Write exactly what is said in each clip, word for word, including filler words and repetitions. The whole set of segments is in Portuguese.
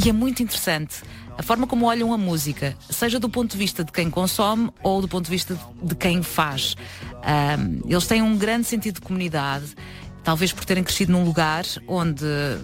que é muito interessante. A forma como olham a música, seja do ponto de vista de quem consome ou do ponto de vista de quem faz. Um, eles têm um grande sentido de comunidade, talvez por terem crescido num lugar onde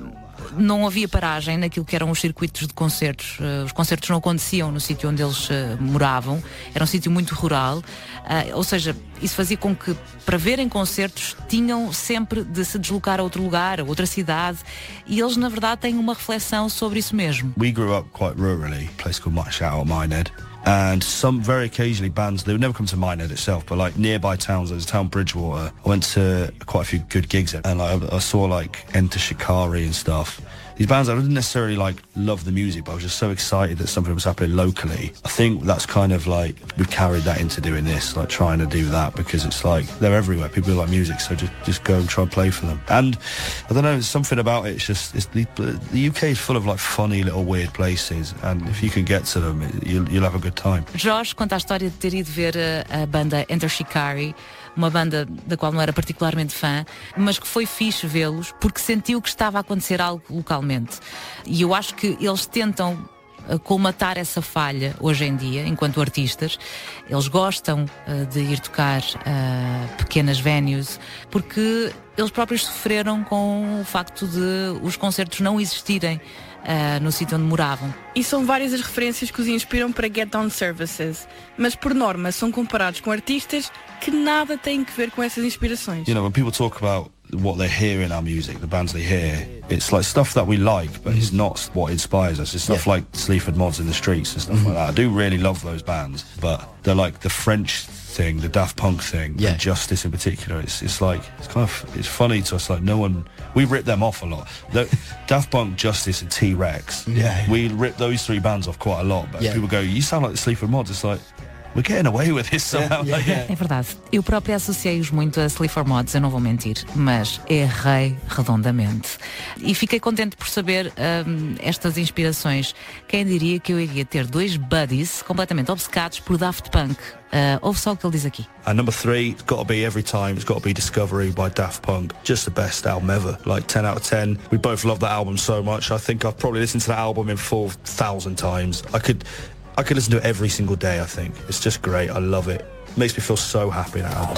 não havia paragem naquilo que eram os circuitos de concertos. Uh, os concertos não aconteciam no sítio onde eles uh, moravam, era um sítio muito rural, uh, ou seja, isso fazia com que, para verem concertos, tinham sempre de se deslocar a outro lugar, a outra cidade, e eles, na verdade, têm uma reflexão sobre isso mesmo. We grew up quite rurally, a place called Muckshout or Minehead. And some, very occasionally, bands, they would never come to Minehead itself, but like nearby towns, there's a town Bridgewater. I went to quite a few good gigs and like, I saw like Enter Shikari and stuff. These bands, I didn't necessarily like love the music, but I was just so excited that something was happening locally. I think that's kind of like, we've carried that into doing this, like trying to do that, because it's like, they're everywhere. People like music, so just, just go and try and play for them. And I don't know, there's something about it, it's just, it's the, the U K is full of like funny little weird places, and if you can get to them, you'll, you'll have a good time. Josh conta a história de ter ido ver a, a banda Enter Shikari, uma banda da qual não era particularmente fã, mas que foi fixe vê-los porque sentiu que estava a acontecer algo localmente. E eu acho que eles tentam colmatar essa falha hoje em dia, enquanto artistas. Eles gostam uh, de ir tocar a uh, pequenas venues, porque eles próprios sofreram com o facto de os concertos não existirem Uh, no sítio onde moravam. E são várias as referências que os inspiram para Get Down Services, mas por norma são comparados com artistas que nada têm que ver com essas inspirações. You know, when people talk about what they hear in our music, the bands they hear, it's like stuff that we like, but it's not what inspires us. It's stuff yeah. like Sleaford Mods in the Streets and stuff mm-hmm. like that. I do really love those bands, but they're like the French thing, the Daft Punk thing, yeah. and Justice in particular. It's it's like it's kind of it's funny to us. Like no one, we rip them off a lot. The, Daft Punk, Justice, and T-Rex. Yeah, yeah. We rip those three bands off quite a lot. But yeah. people go, "You sound like the Sleaford Mods." It's like, we're getting away with this somehow. Yeah, yeah, yeah. É verdade. Eu própria associei-os muito a Sleaford Mods, eu não vou mentir, mas errei redondamente. E fiquei contente por saber um, estas inspirações. Quem diria que eu iria ter dois buddies completamente obcecados por Daft Punk? Uh, ouve só o que ele diz aqui. And number three, it's got to be Every Time. It's got to be Discovery by Daft Punk. Just the best album ever. Like ten out of ten. We both love that album so much. I think I've probably listened to that album in four thousand times. I could... I could listen to it every single day, I think. It's just great. I love it. It makes me feel so happy, that album.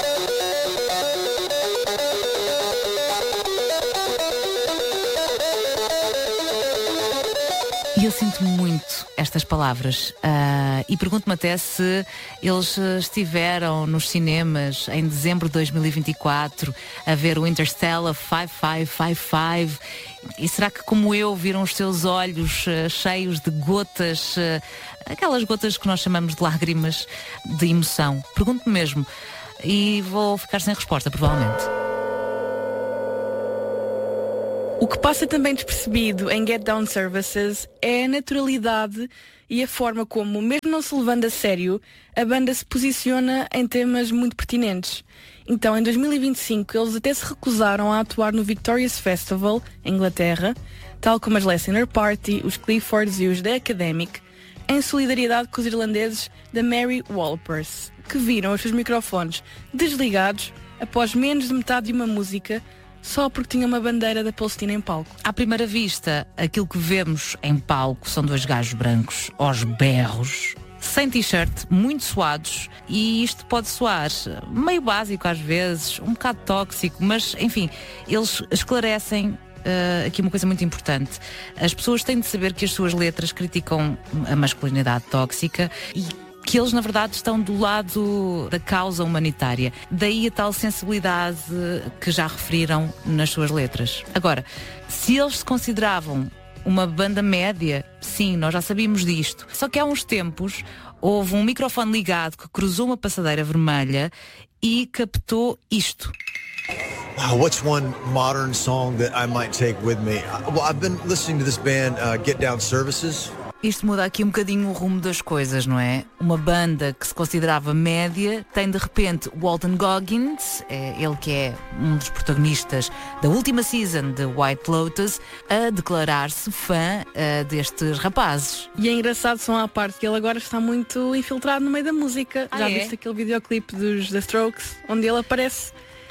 E eu sinto muito estas palavras uh, e pergunto-me até se eles estiveram nos cinemas em dezembro de dois mil e vinte e quatro a ver o Interstellar cinco cinco cinco cinco, e será que, como eu, viram os seus olhos uh, cheios de gotas, uh, aquelas gotas que nós chamamos de lágrimas de emoção? Pergunto-me mesmo, e vou ficar sem resposta, provavelmente. O que passa também despercebido em Get Down Services é a naturalidade e a forma como, mesmo não se levando a sério, a banda se posiciona em temas muito pertinentes. Então, em dois mil e vinte e cinco, eles até se recusaram a atuar no Victorious Festival, em Inglaterra, tal como as Lessiner Party, os Cliffords e os The Academic, em solidariedade com os irlandeses da Mary Wallopers, que viram os seus microfones desligados após menos de metade de uma música, só porque tinha uma bandeira da Palestina em palco. À primeira vista, aquilo que vemos em palco são dois gajos brancos aos berros, sem t-shirt, muito suados, e isto pode soar meio básico às vezes, um bocado tóxico, mas enfim, eles esclarecem uh, aqui uma coisa muito importante. As pessoas têm de saber que as suas letras criticam a masculinidade tóxica e que eles, na verdade, estão do lado da causa humanitária. Daí a tal sensibilidade que já referiram nas suas letras. Agora, se eles se consideravam uma banda média, sim, nós já sabíamos disto. Só que há uns tempos houve um microfone ligado que cruzou uma passadeira vermelha e captou isto. Wow, what's one modern song that I might take with me? Well, I've been listening to this band, uh, Get Down Services. Isto muda aqui um bocadinho o rumo das coisas, não é? Uma banda que se considerava média tem de repente Walton Goggins, é ele que é um dos protagonistas da última season de White Lotus, a declarar-se fã uh, destes rapazes. E é engraçado, só à parte, que ele agora está muito infiltrado no meio da música. Ah, Já é? viste aquele videoclipe dos The Strokes, onde ele aparece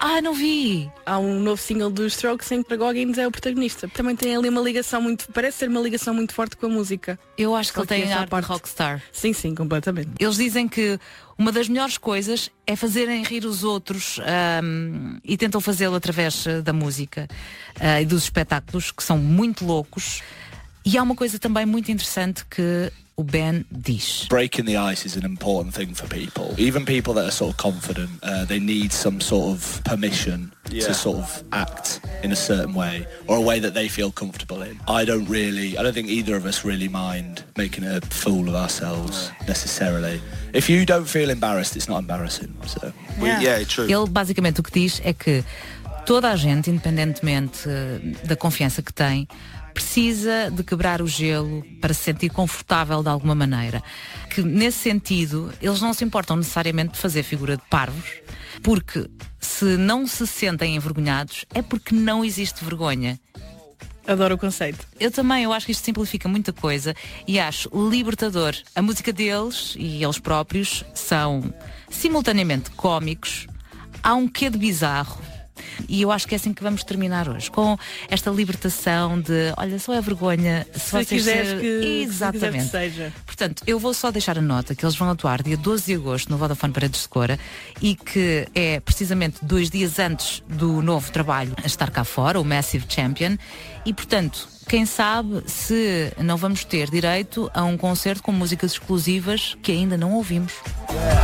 Ah, não vi! Há um novo single dos Strokes em que Goggins é o protagonista. Também tem ali uma ligação muito, parece ser uma ligação muito forte com a música. Eu acho que ele tem essa ar de parte. rockstar. Sim, sim, completamente. Eles dizem que uma das melhores coisas é fazerem rir os outros um, e tentam fazê-lo através uh, da música uh, e dos espetáculos, que são muito loucos. E há uma coisa também muito interessante que o Ben diz. Breaking the ice is an important thing for people. Even people that are sort of confident, uh, they need some sort of permission yeah. to sort of act in a certain way, or a way that they feel comfortable in. I don't really, I don't think either of us really mind making a fool of ourselves necessarily. If you don't feel embarrassed, it's not embarrassing. So. Yeah, yeah true. Ele basicamente o que diz é que toda a gente, independentemente uh, da confiança que tem, precisa de quebrar o gelo para se sentir confortável de alguma maneira. Que nesse sentido, eles não se importam necessariamente de fazer figura de parvos, porque se não se sentem envergonhados é porque não existe vergonha. Adoro o conceito. Eu também, eu acho que isto simplifica muita coisa e acho libertador. A música deles e eles próprios são simultaneamente cómicos, há um quê de bizarro. E eu acho que é assim que vamos terminar hoje, com esta libertação de, olha, só é vergonha se, se vocês quiseres ser... que, Exatamente. se quiseres que seja. Portanto, eu vou só deixar a nota que eles vão atuar dia doze de agosto no Vodafone Paredes de Cora e que é precisamente dois dias antes do novo trabalho a estar cá fora, o Massive Champion, e portanto, quem sabe se não vamos ter direito a um concerto com músicas exclusivas que ainda não ouvimos.